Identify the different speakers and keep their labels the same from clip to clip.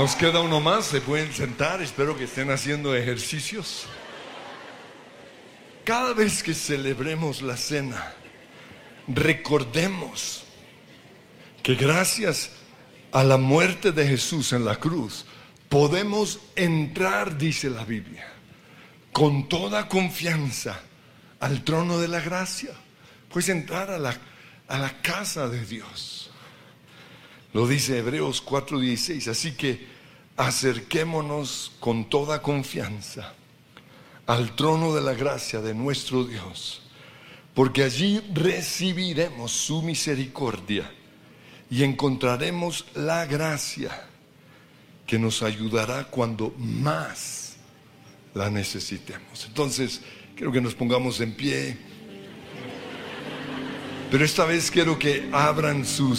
Speaker 1: Nos queda uno más, se pueden sentar, espero que estén haciendo ejercicios. Cada vez que celebremos la cena, recordemos que gracias a la muerte de Jesús en la cruz, podemos entrar, dice la Biblia, con toda confianza al trono de la gracia. Puedes entrar a la casa de Dios. Lo dice Hebreos 4:16. Así que acerquémonos con toda confianza al trono de la gracia de nuestro Dios, porque allí recibiremos su misericordia y encontraremos la gracia que nos ayudará cuando más la necesitemos. Entonces, quiero que nos pongamos en pie, pero esta vez quiero que abran su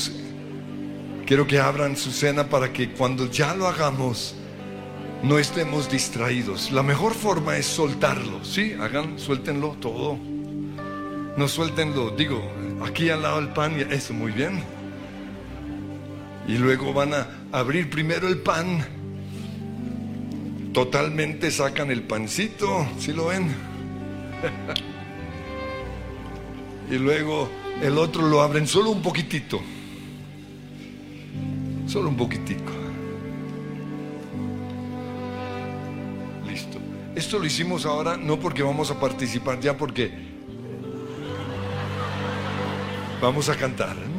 Speaker 1: cena para que cuando ya lo hagamos no estemos distraídos. La mejor forma es soltarlo, ¿sí? Suéltenlo todo. No suéltenlo, digo, aquí al lado del pan, eso, muy bien. Y luego van a abrir primero el pan. Totalmente sacan el pancito, ¿sí lo ven? Y luego el otro lo abren solo un poquitito. Solo un poquitico. Listo. Esto lo hicimos ahora no porque vamos a participar ya, porque vamos a cantar.